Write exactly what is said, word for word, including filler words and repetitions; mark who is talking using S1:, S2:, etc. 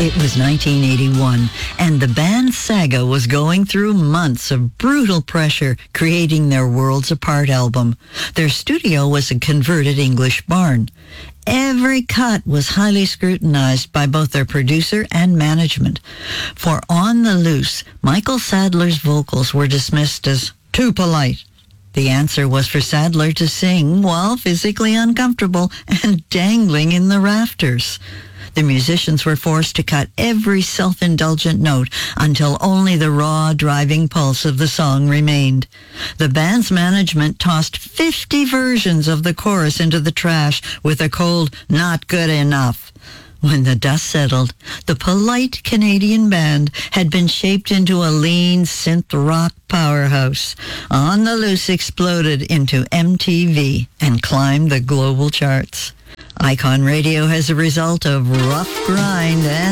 S1: It was nineteen eighty-one, and the band Saga was going through months of brutal pressure creating their Worlds Apart album. Their studio was a converted English barn. Every cut was highly scrutinized by both their producer and management. For On the Loose, Michael Sadler's vocals were dismissed as too polite. The answer was for Sadler to sing while physically uncomfortable and dangling in the rafters. The musicians were forced to cut every self-indulgent note until only the raw, driving pulse of the song remained. The band's management tossed fifty versions of the chorus into the trash with a cold, "not good enough." When the dust settled, the polite Canadian band had been shaped into a lean synth rock powerhouse. On the Loose exploded into M T V and climbed the global charts. Icon Radio has a result of rough grind and